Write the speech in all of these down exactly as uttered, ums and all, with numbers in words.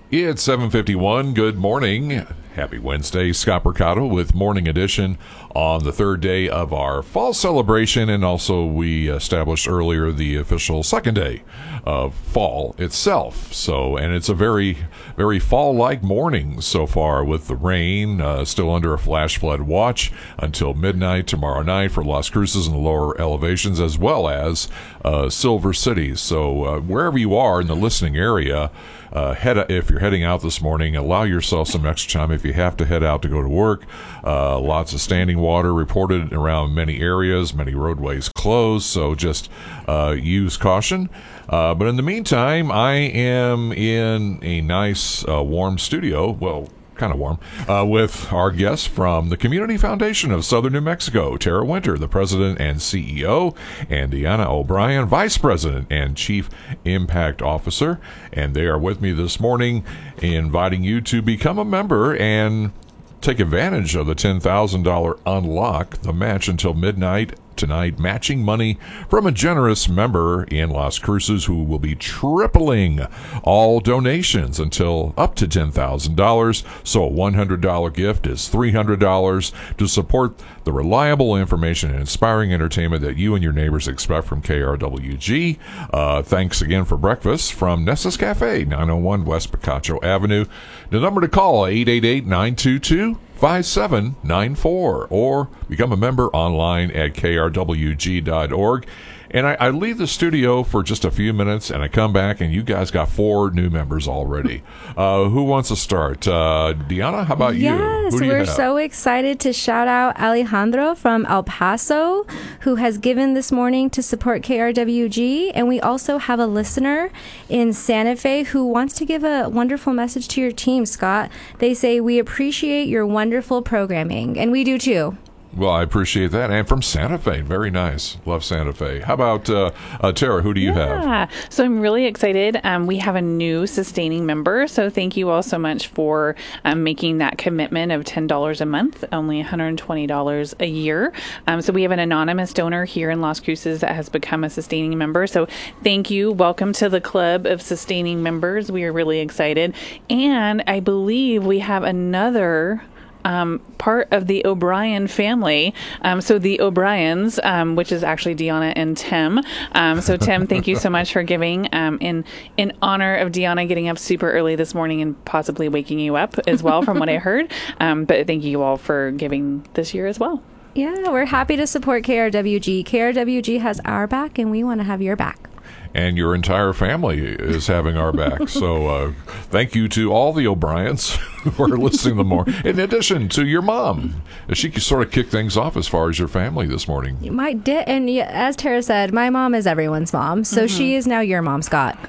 It's seven fifty-one. Good morning. Happy Wednesday. Scott Mercado with Morning Edition on the third day of our fall celebration. And also we established earlier the official second day of fall itself. So, and it's a very, very fall-like morning so far with the rain uh, still under a flash flood watch until midnight tomorrow night for Las Cruces and the lower elevations, as well as uh, Silver City. So uh, wherever you are in the listening area, Uh, head if you're heading out this morning, allow yourself some extra time if you have to head out to go to work. Uh, lots of standing water reported around many areas, many roadways closed, so just uh, use caution. Uh, but in the meantime, I am in a nice uh, warm studio. Well, kind of warm, uh, with our guest from the Community Foundation of Southern New Mexico, Tara Winter, the president and C E O, and Deanna O'Brien, vice president and chief impact officer. And they are with me this morning, inviting you to become a member and take advantage of the ten thousand dollars unlock the match until midnight tonight, matching money from a generous member in Las Cruces who will be tripling all donations until up to ten thousand dollars. So a one hundred dollars gift is three hundred dollars to support the reliable information and inspiring entertainment that you and your neighbors expect from K R W G. Uh, thanks again for breakfast from Nessa's Cafe, nine oh one West Picacho Avenue. The number to call, eight eight eight, nine two two, five seven nine four, or become a member online at K R W G dot org. And I, I leave the studio for just a few minutes, and I come back, and you guys got four new members already. Uh, who wants to start? Uh, Deanna, how about yes, you? Yes, you we're have? so excited to shout out Alejandro from El Paso, who has given this morning to support K R W G. And we also have a listener in Santa Fe who wants to give a wonderful message to your team, Scott. They say, "We appreciate your wonderful programming." And we do too. Well, I appreciate that. And from Santa Fe. Very nice. Love Santa Fe. How about uh, uh, Tara? Who do you yeah. have? So I'm really excited. Um, we have a new sustaining member. So thank you all so much for um, making that commitment of ten dollars a month, only one hundred twenty dollars a year. Um, so we have an anonymous donor here in Las Cruces that has become a sustaining member. So thank you. Welcome to the club of sustaining members. We are really excited. And I believe we have another Um, part of the O'Brien family. Um, so the O'Briens, um, which is actually Deanna and Tim. Um, so Tim, thank you so much for giving um, in in honor of Deanna getting up super early this morning and possibly waking you up as well from what I heard. Um, but thank you all for giving this year as well. Yeah, we're happy to support K R W G. K R W G has our back, and we want to have your back. And your entire family is having our back. So uh, thank you to all the O'Briens who are listening the more. In addition to your mom, she sort of kicked things off as far as your family this morning. My di- and as Tara said, my mom is everyone's mom, so mm-hmm. she is now your mom, Scott.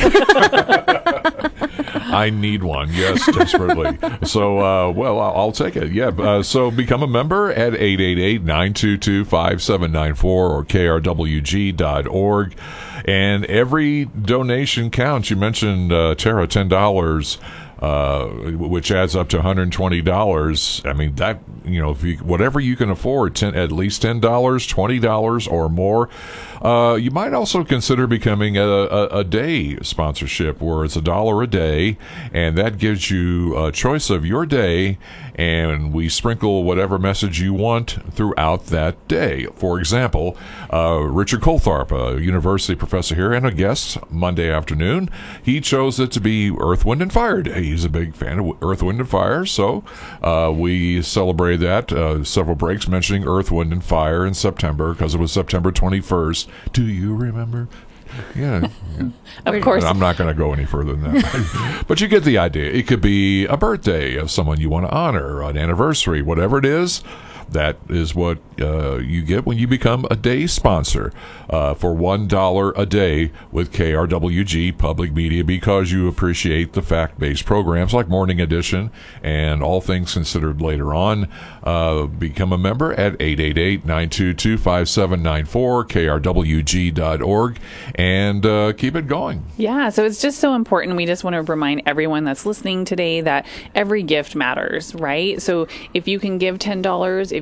I need one, yes, desperately. So, uh, well, I'll, I'll take it. Yeah. Uh, so become a member at eight eight eight, nine two two, five seven nine four or K R W G dot org. And every donation counts. You mentioned, uh, Tara, ten dollars. Uh, which adds up to one hundred twenty dollars. I mean, that, you know, if you, whatever you can afford, ten, at least ten dollars, twenty dollars or more. Uh, you might also consider becoming a, a, a day sponsorship where it's a dollar a day, and that gives you a choice of your day, and we sprinkle whatever message you want throughout that day. For example, uh, Richard Coltharp, a university professor here and a guest Monday afternoon, he chose it to be Earth, Wind, and Fire Day. He's a big fan of Earth, Wind, and Fire, so uh, we celebrated that. Uh, several breaks mentioning Earth, Wind, and Fire in September because it was September twenty-first. Do you remember? Yeah, yeah. Of course. I'm not going to go any further than that. But you get the idea. It could be a birthday of someone you want to honor, an anniversary, whatever it is. That is what uh, you get when you become a day sponsor uh, for one dollar a day with K R W G Public Media, because you appreciate the fact-based programs like Morning Edition and All Things Considered later on. Uh, become a member at eight eight eight, nine two two, five seven nine four, K R W G dot org, and uh, keep it going. Yeah, so it's just so important. We just want to remind everyone that's listening today that every gift matters, right? So if you can give ten dollars, if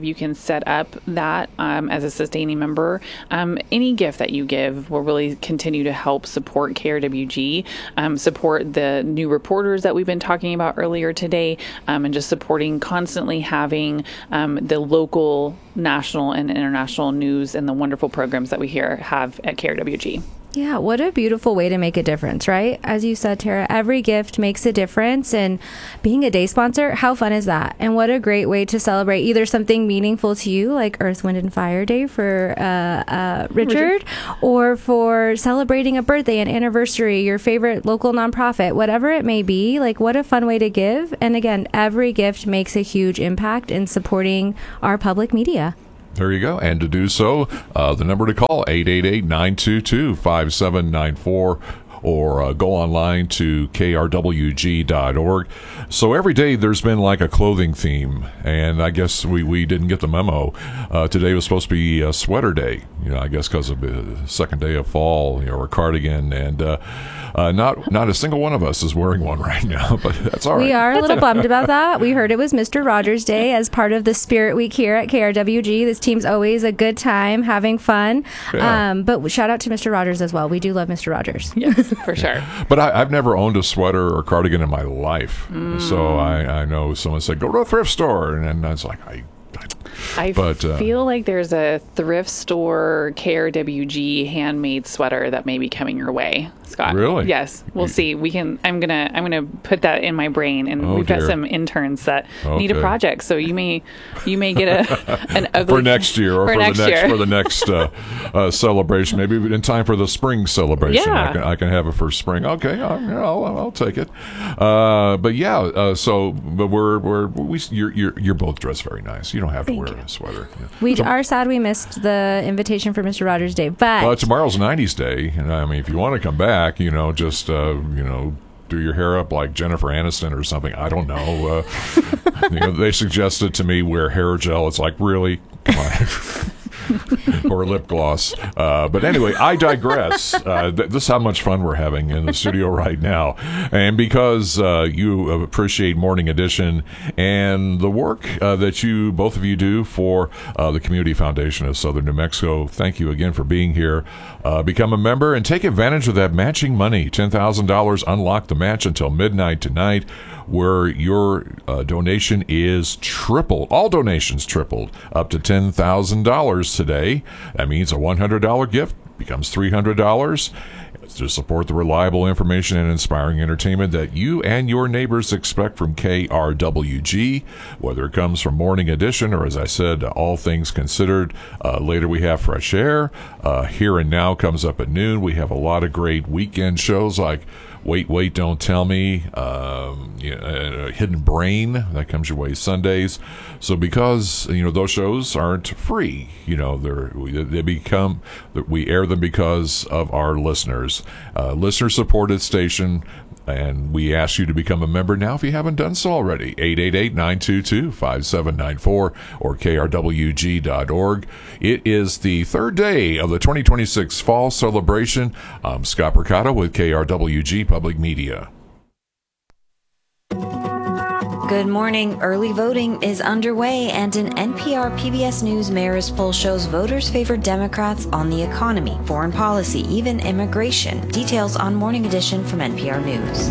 believe you can set up that um, as a sustaining member. Um, any gift that you give will really continue to help support K R W G, um, support the new reporters that we've been talking about earlier today, um, and just supporting constantly having um, the local, national, and international news and the wonderful programs that we here have at K R W G. Yeah, what a beautiful way to make a difference, right? As you said, Tara, every gift makes a difference. And being a day sponsor, how fun is that? And what a great way to celebrate either something meaningful to you, like Earth, Wind, and Fire Day for uh, uh, Richard, Richard, or for celebrating a birthday, an anniversary, your favorite local nonprofit, whatever it may be. Like, what a fun way to give. And again, every gift makes a huge impact in supporting our public media. There you go. And to do so, uh, the number to call, eight eight eight, nine two two, five seven nine four, or uh, go online to K R W G dot org. So every day there's been like a clothing theme, and I guess we, we didn't get the memo. Uh, today was supposed to be a sweater day, you know, I guess because of the second day of fall, you know, or a cardigan, and uh, uh, not not a single one of us is wearing one right now, but that's all right. We are a little bummed about that. We heard it was Mister Rogers Day as part of the Spirit Week here at K R W G. This team's always a good time, having fun. Yeah. Um, but shout out to Mister Rogers as well. We do love Mister Rogers. Yes, for sure. But I, I've never owned a sweater or cardigan in my life. Mm. So I, I know someone said, go to a thrift store. And, and I was like, I I but, uh, feel like there's a thrift store K R W G handmade sweater that may be coming your way, Scott. Really? Yes. We'll see. We can. I'm gonna. I'm gonna put that in my brain, and oh, we've dear. got some interns that okay. need a project. So you may, you may get a an ugly for next year or for, for next the next year. for the next uh, uh, celebration. Maybe in time for the spring celebration. Yeah. I can, I can have it for spring. Okay, I'll, I'll, I'll take it. Uh, but yeah. Uh, so, but we're we're we you're you're you're both dressed very nice. You don't have to Thank wear you. a sweater. Yeah. We So- are sad we missed the invitation for Mister Rogers Day, but Well, tomorrow's nineties Day, and I mean, if you want to come back, you know, just uh, you know, do your hair up like Jennifer Aniston or something. I don't know. Uh, you know, they suggested to me wear hair gel. It's like, really, come on. Or lip gloss. Uh, but anyway, I digress. Uh, th- this is how much fun we're having in the studio right now. And because uh, you appreciate Morning Edition and the work uh, that you, both of you do for uh, the Community Foundation of Southern New Mexico, thank you again for being here. Uh, become a member and take advantage of that matching money. ten thousand dollars, unlock the match until midnight tonight, where your uh, donation is tripled. All donations tripled up to ten thousand dollars today. That means a one hundred dollars gift becomes three hundred dollars to support the reliable information and inspiring entertainment that you and your neighbors expect from K R W G, whether it comes from Morning Edition or, as I said, All Things Considered. Uh, later we have Fresh Air. Uh, Here and Now comes up at noon. We have a lot of great weekend shows like Wait, Wait, Don't Tell Me, um, you know, uh, Hidden Brain, that comes your way Sundays. So because, you know, those shows aren't free, you know, they're, they become, we air them because of our listeners. Uh, listener-supported station, and we ask you to become a member now if you haven't done so already. eight eight eight, nine two two, five seven nine four or K R W G dot org. It is the third day of the twenty twenty-six Fall Celebration. I'm Scott Percato with K R W G Public Media. Good morning. Early voting is underway, and an N P R P B S News Marist poll shows voters favor Democrats on the economy, foreign policy, even immigration. Details on Morning Edition from N P R News.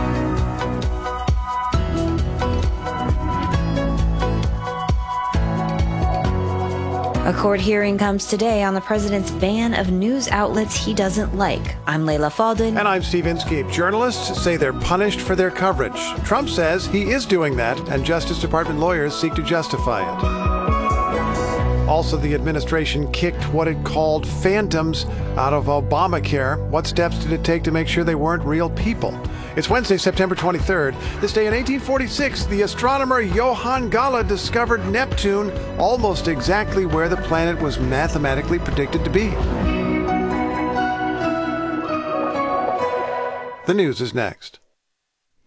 A court hearing comes today on the president's ban of news outlets he doesn't like. I'm Layla Falden. And I'm Steve Inskeep. Journalists say they're punished for their coverage. Trump says he is doing that, and Justice Department lawyers seek to justify it. Also, the administration kicked what it called phantoms out of Obamacare. What steps did it take to make sure they weren't real people? It's Wednesday, September twenty-third. This day in eighteen forty-six, the astronomer Johann Galle discovered Neptune almost exactly where the planet was mathematically predicted to be. The news is next.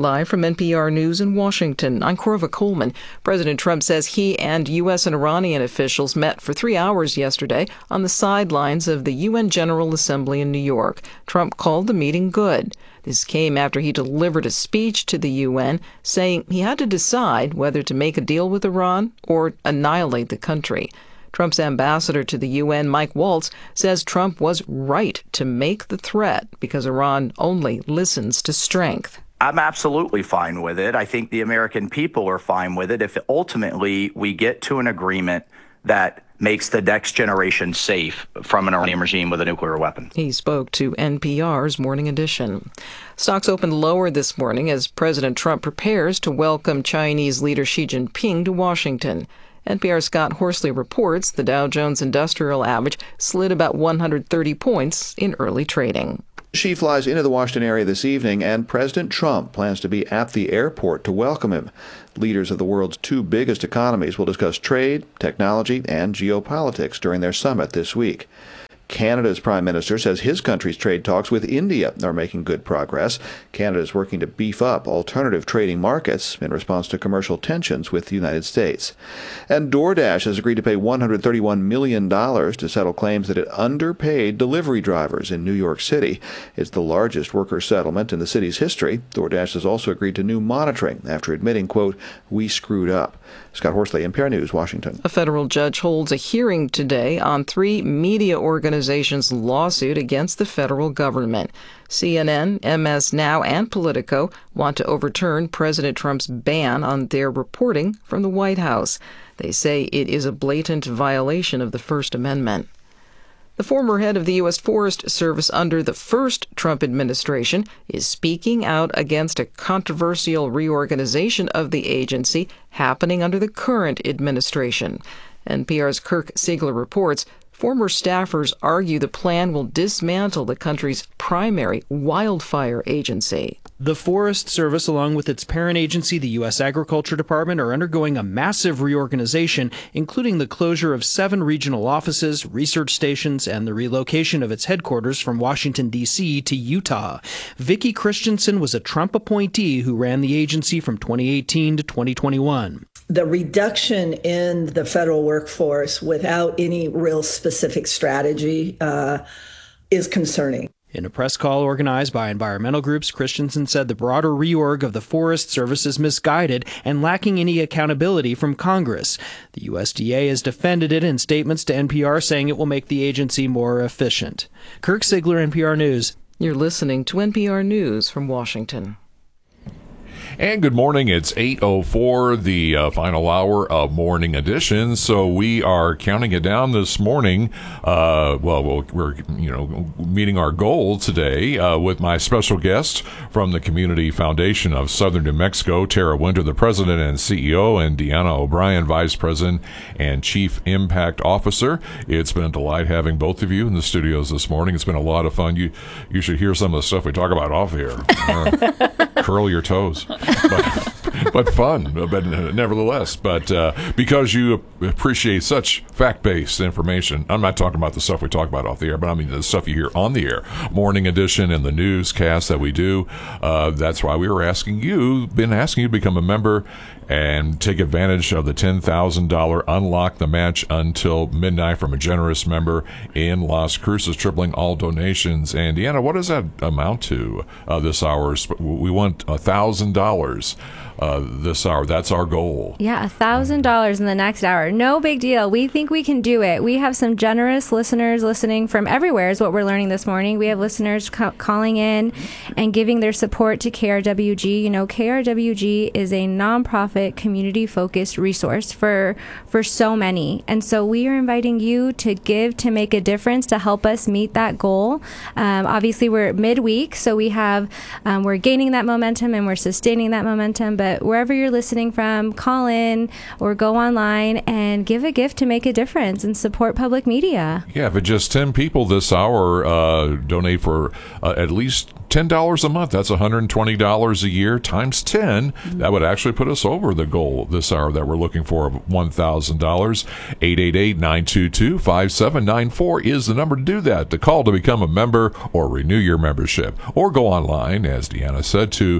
Live from N P R News in Washington, I'm Corva Coleman. President Trump says he and U S and Iranian officials met for three hours yesterday on the sidelines of the U N General Assembly in New York. Trump called the meeting good. This came after he delivered a speech to the U N saying he had to decide whether to make a deal with Iran or annihilate the country. Trump's ambassador to the U N, Mike Waltz, says Trump was right to make the threat because Iran only listens to strength. I'm absolutely fine with it. I think the American people are fine with it if ultimately we get to an agreement that makes the next generation safe from an Iranian regime with a nuclear weapon. He spoke to N P R's Morning Edition. Stocks opened lower this morning as President Trump prepares to welcome Chinese leader Xi Jinping to Washington. N P R's Scott Horsley reports the Dow Jones Industrial Average slid about one hundred thirty points in early trading. Xi flies into the Washington area this evening, and President Trump plans to be at the airport to welcome him. Leaders of the world's two biggest economies will discuss trade, technology, and geopolitics during their summit this week. Canada's prime minister says his country's trade talks with India are making good progress. Canada is working to beef up alternative trading markets in response to commercial tensions with the United States. And DoorDash has agreed to pay one hundred thirty-one million dollars to settle claims that it underpaid delivery drivers in New York City. It's the largest worker settlement in the city's history. DoorDash has also agreed to new monitoring after admitting, quote, "we screwed up." Scott Horsley, N P R News, Washington. A federal judge holds a hearing today on three media organizations' lawsuit against the federal government. C N N, M S Now, and Politico want to overturn President Trump's ban on their reporting from the White House. They say it is a blatant violation of the First Amendment. The former head of the U S Forest Service under the first Trump administration is speaking out against a controversial reorganization of the agency happening under the current administration. N P R's Kirk Siegler reports former staffers argue the plan will dismantle the country's primary wildfire agency. The Forest Service, along with its parent agency, the U S Agriculture Department, are undergoing a massive reorganization, including the closure of seven regional offices, research stations, and the relocation of its headquarters from Washington, D C to Utah. Vicki Christensen was a Trump appointee who ran the agency from twenty eighteen to twenty twenty-one. The reduction in the federal workforce without any real specific strategy uh, is concerning. In a press call organized by environmental groups, Christensen said the broader reorg of the Forest Service is misguided and lacking any accountability from Congress. The U S D A has defended it in statements to N P R, saying it will make the agency more efficient. Kirk Siegler, N P R News. You're listening to N P R News from Washington. And good morning. It's eight oh four, the uh, final hour of Morning Edition. So we are counting it down this morning. Uh, well, well, we're, you know, meeting our goal today uh, with my special guest from the Community Foundation of Southern New Mexico, Tara Winter, the president and C E O, and Deanna O'Brien, vice president and chief impact officer. It's been a delight having both of you in the studios this morning. It's been a lot of fun. You, you should hear some of the stuff we talk about off the air. Uh, curl your toes. But, but fun, but nevertheless. But uh, because you appreciate such fact-based information, I'm not talking about the stuff we talk about off the air, but I mean the stuff you hear on the air, Morning Edition and the newscast that we do. Uh, that's why we were asking you, been asking you to become a member and take advantage of the ten thousand dollars Unlock the Match until midnight from a generous member in Las Cruces, tripling all donations. And Deanna, what does that amount to uh, this hour? We want one thousand dollars uh, this hour. That's our goal. Yeah, one thousand dollars in the next hour. No big deal. We think we can do it. We have some generous listeners listening from everywhere is what we're learning this morning. We have listeners ca- calling in and giving their support to K R W G. You know, K R W G is a nonprofit community-focused resource for for so many. And so we are inviting you to give, to make a difference, to help us meet that goal. Um, obviously, we're midweek, so we have um, we're gaining that momentum and we're sustaining that momentum. But wherever you're listening from, call in or go online and give a gift to make a difference and support public media. Yeah, if it's just ten people this hour uh, donate for uh, at least ten dollars a month, that's one hundred twenty dollars a year times ten. Mm-hmm. That would actually put us over the goal this hour that we're looking for of one thousand dollars. eight eight eight, nine two two, five seven nine four is the number to do that. The call to become a member or renew your membership. Or go online, as Deanna said, to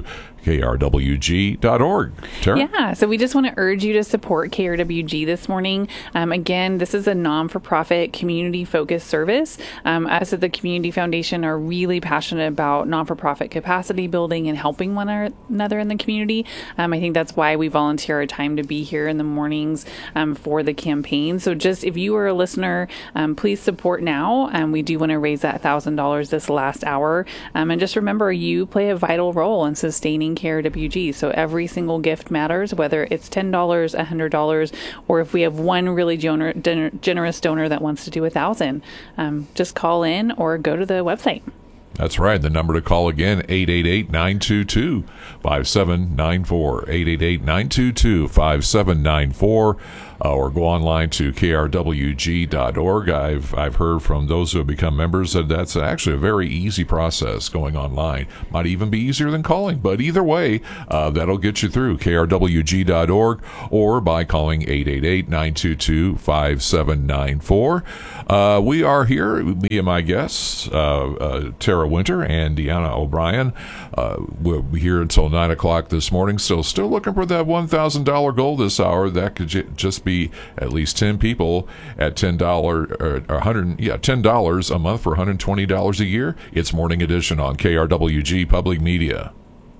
K R W G dot org. Tara? Yeah, so we just want to urge you to support K R W G this morning. Um, again, this is a non-for-profit, community-focused service. Um, us at the Community Foundation are really passionate about non-for-profit capacity building and helping one another in the community. Um, I think that's why we volunteer our time to be here in the mornings um, for the campaign. So just if you are a listener, um, please support now. Um, we do want to raise that one thousand dollars this last hour. Um, and just remember, you play a vital role in sustaining K R W G. So every single gift matters, whether it's ten dollars, one hundred dollars, or if we have one really gener- generous donor that wants to do a thousand, um, just call in or go to the website. That's right. The number to call again, eight eight eight, nine two two, five seven nine four, eight eight eight, nine two two, five seven nine four, uh, or go online to K R W G dot org. I've I've heard from those who have become members that that's actually a very easy process going online. Might even be easier than calling, but either way, uh, that'll get you through K R W G dot org or by calling eight eight eight, nine two two, five seven nine four. Uh, we are here, me and my guests, uh, uh, Tara Winter and Deanna O'Brien. Uh, we'll be here until nine o'clock this morning. So still looking for that one thousand dollars goal this hour. That could j- just be at least ten people at ten dollars or one hundred, yeah, ten dollars a month for one hundred twenty dollars a year. It's Morning Edition on K R W G Public Media.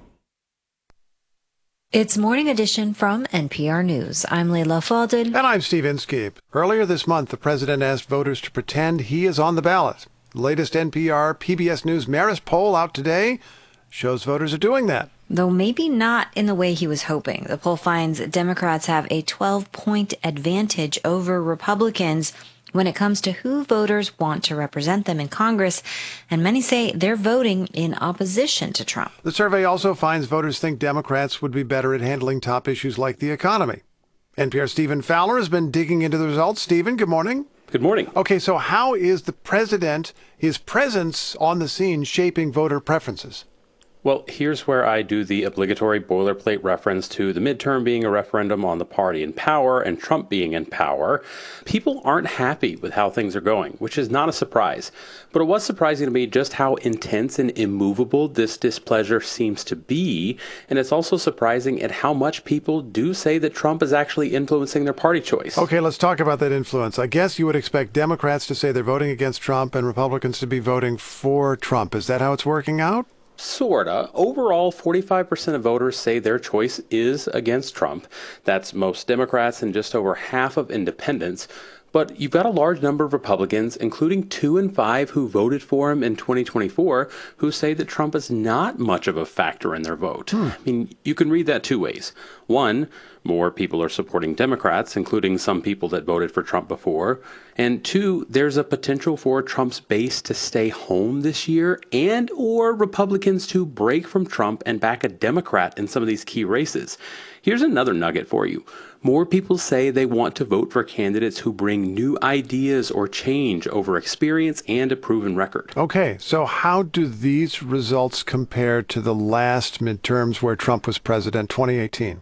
It's Morning Edition from N P R News. I'm Leila Fadel. And I'm Steve Inskeep. Earlier this month, the president asked voters to pretend he is on the ballot. The latest N P R P B S News Marist poll out today shows voters are doing that. Though maybe not in the way he was hoping. The poll finds Democrats have a twelve-point advantage over Republicans when it comes to who voters want to represent them in Congress, and many say they're voting in opposition to Trump. The survey also finds voters think Democrats would be better at handling top issues like the economy. N P R's Stephen Fowler has been digging into the results. Stephen, good morning. Good morning. Okay, so how is the president, his presence on the scene, shaping voter preferences? Well, here's where I do the obligatory boilerplate reference to the midterm being a referendum on the party in power and Trump being in power. People aren't happy with how things are going, which is not a surprise. But it was surprising to me just how intense and immovable this displeasure seems to be. And it's also surprising at how much people do say that Trump is actually influencing their party choice. Okay, let's talk about that influence. I guess you would expect Democrats to say they're voting against Trump and Republicans to be voting for Trump. Is that how it's working out? Sorta. Overall, forty-five percent of voters say their choice is against Trump. That's most Democrats and just over half of independents. But you've got a large number of Republicans, including two in five who voted for him in twenty twenty-four, who say that Trump is not much of a factor in their vote. Hmm. I mean, you can read that two ways. One, more people are supporting Democrats, including some people that voted for Trump before. And two, there's a potential for Trump's base to stay home this year and or Republicans to break from Trump and back a Democrat in some of these key races. Here's another nugget for you. More people say they want to vote for candidates who bring new ideas or change over experience and a proven record. Okay, so how do these results compare to the last midterms where Trump was president, twenty eighteen?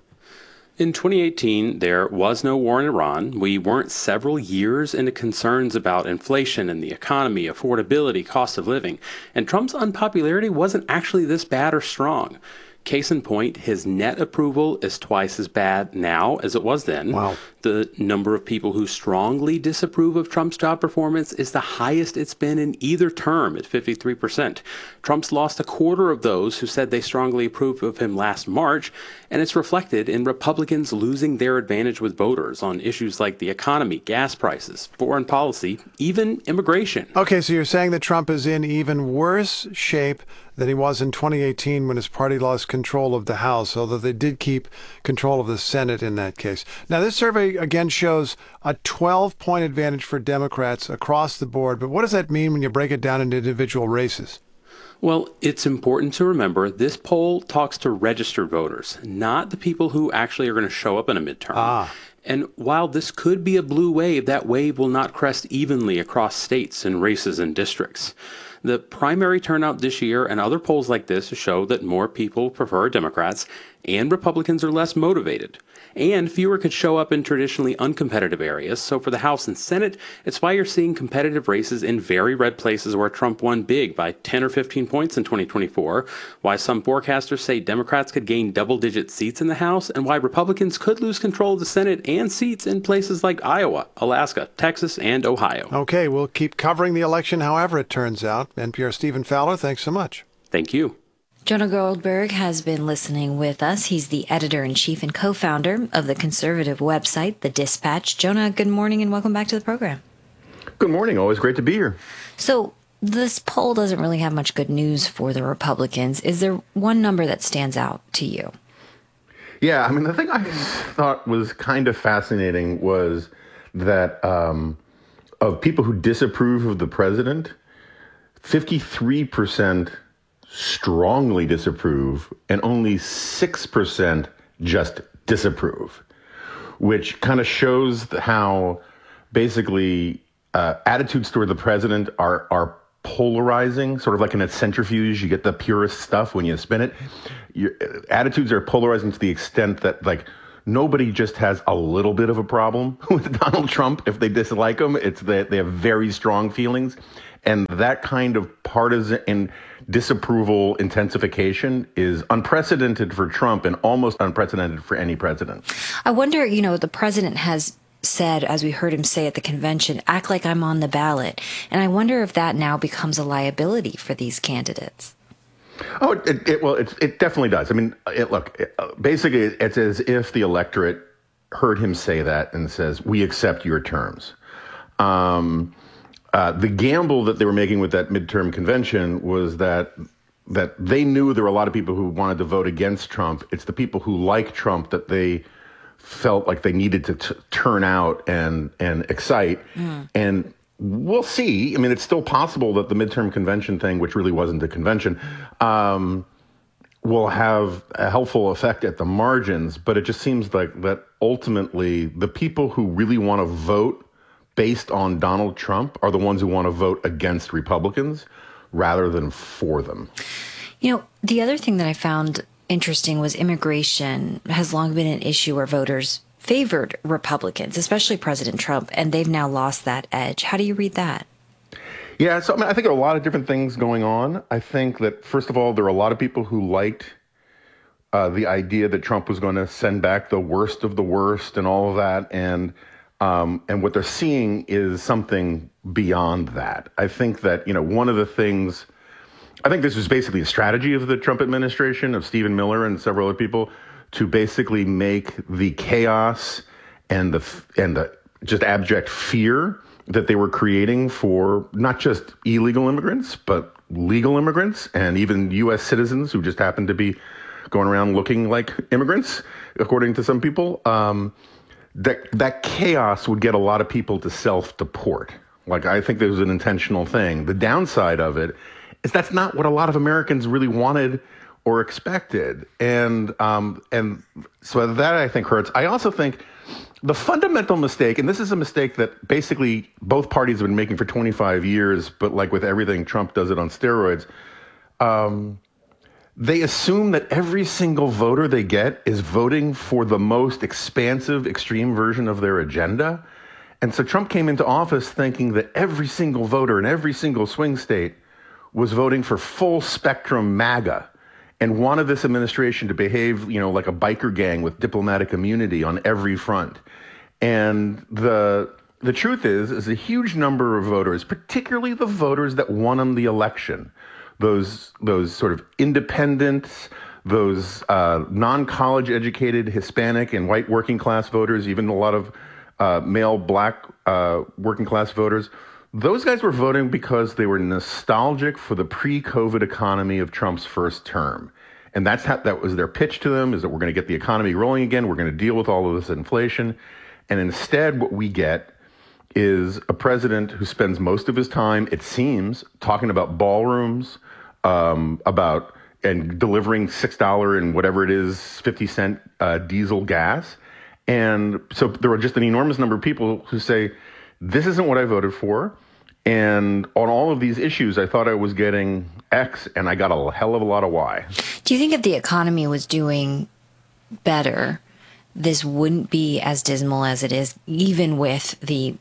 In twenty eighteen, there was no war in Iran. We weren't several years into concerns about inflation and the economy, affordability, cost of living, and Trump's unpopularity wasn't actually this bad or strong. Case in point, his net approval is twice as bad now as it was then. Wow. The number of people who strongly disapprove of Trump's job performance is the highest it's been in either term at fifty-three percent. Trump's lost a quarter of those who said they strongly approved of him last March, and it's reflected in Republicans losing their advantage with voters on issues like the economy, gas prices, foreign policy, even immigration. Okay, so you're saying that Trump is in even worse shape than he was in twenty eighteen when his party lost control of the House, although they did keep control of the Senate in that case. Now, this survey again shows a twelve-point advantage for Democrats across the board, but what does that mean when you break it down into individual races? Well, it's important to remember this poll talks to registered voters, not the people who actually are going to show up in a midterm. Ah. And while this could be a blue wave, that wave will not crest evenly across states and races and districts. The primary turnout this year and other polls like this show that more people prefer Democrats, and Republicans are less motivated. And fewer could show up in traditionally uncompetitive areas, so for the House and Senate, it's why you're seeing competitive races in very red places where Trump won big by ten or fifteen points in twenty twenty-four, why some forecasters say Democrats could gain double-digit seats in the House, and why Republicans could lose control of the Senate and seats in places like Iowa, Alaska, Texas, and Ohio. Okay, we'll keep covering the election however it turns out. N P R Stephen Fowler, thanks so much. Thank you. Jonah Goldberg has been listening with us. He's the editor-in-chief and co-founder of the conservative website, The Dispatch. Jonah, good morning and welcome back to the program. Good morning. Always great to be here. So this poll doesn't really have much good news for the Republicans. Is there one number that stands out to you? Yeah, I mean, the thing I thought was kind of fascinating was that um, of people who disapprove of the president, fifty-three percent strongly disapprove and only six percent just disapprove, which kind of shows how basically uh, attitudes toward the president are are polarizing, sort of like in a centrifuge. You get the purest stuff when you spin it. Your attitudes are polarizing to the extent that, like, nobody just has a little bit of a problem with Donald Trump. If they dislike him, it's that they have very strong feelings. And that kind of partisan and disapproval intensification is unprecedented for Trump and almost unprecedented for any president. I wonder, you know, the president has said, as we heard him say at the convention, act like I'm on the ballot. And I wonder if that now becomes a liability for these candidates. Oh, it, it, it well, it, it definitely does. I mean, it, look, it, basically, it's as if the electorate heard him say that and says, we accept your terms. Um, uh, the gamble that they were making with that midterm convention was that that they knew there were a lot of people who wanted to vote against Trump. It's the people who like Trump that they felt like they needed to t- turn out and and excite. Mm. And we'll see. I mean, it's still possible that the midterm convention thing, which really wasn't a convention, um, will have a helpful effect at the margins. But it just seems like that ultimately the people who really want to vote based on Donald Trump are the ones who want to vote against Republicans rather than for them. You know, the other thing that I found interesting was immigration has long been an issue where voters favored Republicans, especially President Trump, and they've now lost that edge. How do you read that? Yeah, so I mean, I think there are a lot of different things going on. I think that, first of all, there are a lot of people who liked uh, the idea that Trump was going to send back the worst of the worst and all of that. And um, and what they're seeing is something beyond that. I think that, you know, one of the things, I think this was basically a strategy of the Trump administration, of Stephen Miller and several other people, to basically make the chaos and the and the just abject fear that they were creating for not just illegal immigrants, but legal immigrants and even U S citizens who just happen to be going around looking like immigrants, according to some people, um, that that chaos would get a lot of people to self-deport. Like, I think there was an intentional thing. The downside of it is that's not what a lot of Americans really wanted or expected. And um, and so that, I think, hurts. I also think the fundamental mistake, and this is a mistake that basically both parties have been making for twenty-five years, but like with everything, Trump does it on steroids. Um, they assume that every single voter they get is voting for the most expansive, extreme version of their agenda. And so Trump came into office thinking that every single voter in every single swing state was voting for full spectrum MAGA, and wanted this administration to behave, you know, like a biker gang with diplomatic immunity on every front. And the the truth is, is a huge number of voters, particularly the voters that won him the election, those those sort of independents, those uh, non-college educated Hispanic and white working class voters, even a lot of uh, male black uh, working class voters, those guys were voting because they were nostalgic for the pre-COVID economy of Trump's first term. And that's how, that was their pitch to them, is that we're going to get the economy rolling again. We're going to deal with all of this inflation. And instead, what we get is a president who spends most of his time, it seems, talking about ballrooms, um, about and delivering six dollars and whatever it is, fifty cent uh, diesel gas. And so there are just an enormous number of people who say, this isn't what I voted for. And on all of these issues, I thought I was getting X, and I got a hell of a lot of Y. Do you think if the economy was doing better, this wouldn't be as dismal as it is, even with the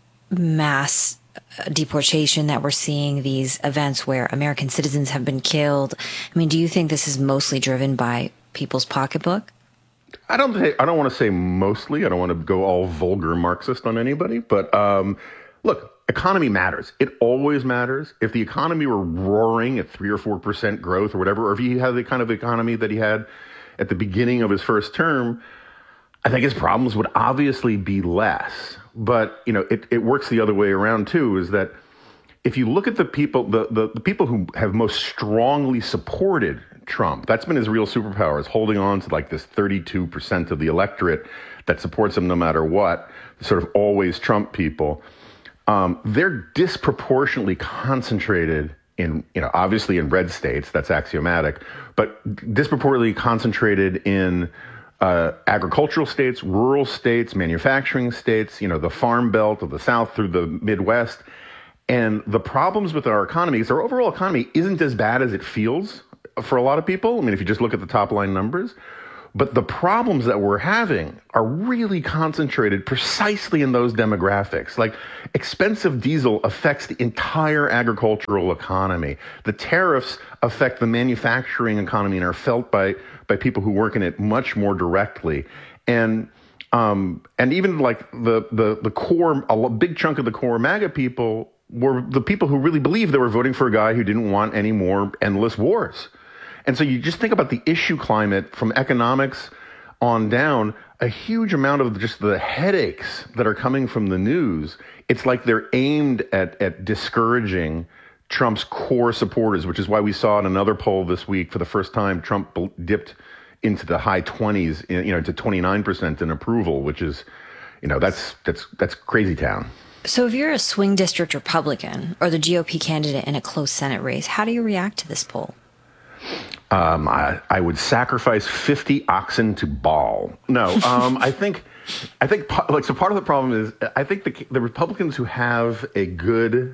mass deportation that we're seeing, these events where American citizens have been killed. I mean, do you think this is mostly driven by people's pocketbook? I don't think, I don't want to say mostly. I don't want to go all vulgar Marxist on anybody. But um, look, economy matters. It always matters. If the economy were roaring at three or four percent growth or whatever, or if he had the kind of economy that he had at the beginning of his first term, I think his problems would obviously be less. But, you know, it, it works the other way around, too, is that if you look at the people, the, the, the people who have most strongly supported Trump, that's been his real superpower, is holding on to like this thirty-two percent of the electorate that supports him no matter what, sort of always Trump people. Um, they're disproportionately concentrated in, you know, obviously in red states, that's axiomatic, but disproportionately concentrated in Uh, agricultural states, rural states, manufacturing states, you know, the farm belt of the South through the Midwest. And the problems with our economy is our overall economy isn't as bad as it feels for a lot of people. I mean, if you just look at the top line numbers. But the problems that we're having are really concentrated precisely in those demographics. Like, expensive diesel affects the entire agricultural economy. The tariffs affect the manufacturing economy and are felt by, by people who work in it much more directly. And um, and even like the, the, the core, a big chunk of the core MAGA people were the people who really believed they were voting for a guy who didn't want any more endless wars. And so you just think about the issue climate from economics on down, a huge amount of just the headaches that are coming from the news. It's like they're aimed at, at discouraging Trump's core supporters, which is why we saw in another poll this week, for the first time, Trump dipped into the high twenties, you know, to twenty-nine percent in approval, which is, you know, that's that's that's crazy town. So if you're a swing district Republican or the G O P candidate in a close Senate race, how do you react to this poll? Um, I, I would sacrifice fifty oxen to Baal. No, um, I think, I think, like, so part of the problem is, I think the the Republicans who have a good,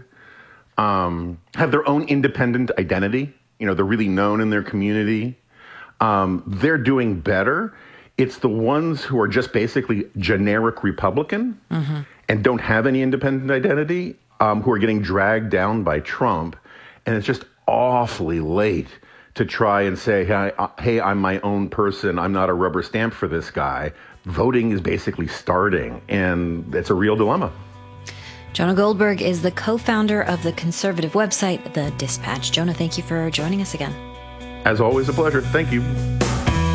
um, have their own independent identity, you know, they're really known in their community, um, they're doing better. It's the ones who are just basically generic Republican mm-hmm. and don't have any independent identity, um, who are getting dragged down by Trump. And it's just awfully late to try and say, hey, I, hey, I'm my own person. I'm not a rubber stamp for this guy. Voting is basically starting, and it's a real dilemma. Jonah Goldberg is the co-founder of the conservative website, The Dispatch. Jonah, thank you for joining us again. As always, a pleasure. Thank you.